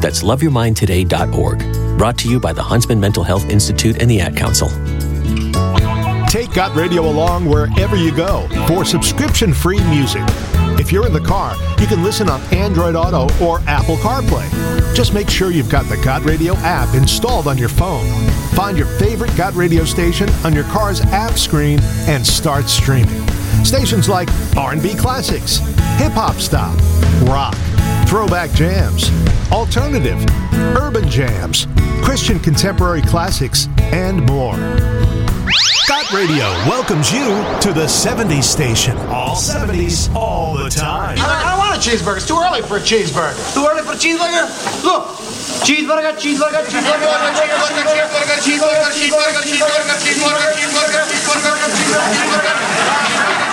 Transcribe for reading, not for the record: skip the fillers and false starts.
That's loveyourmindtoday.org. Brought to you by the Huntsman Mental Health Institute and the Ad Council. Take Got Radio along wherever you go for subscription-free music. If you're in the car, you can listen on Android Auto or Apple CarPlay. Just make sure you've got the Got Radio app installed on your phone. Find your favorite Got Radio station on your car's app screen and start streaming. Stations like R&B classics, hip-hop style, rock, throwback jams, alternative, urban jams, Christian contemporary classics, and more. Got Radio welcomes you to the 70s station. All 70s, all the time. I don't want a cheeseburger. It's too early for a cheeseburger. Too early for a cheeseburger? Look. Cheeseburger, cheeseburger, cheeseburger, cheeseburger, cheeseburger, cheeseburger, cheeseburger, cheeseburger, cheeseburger, cheeseburger, cheeseburger, cheeseburger, cheeseburger.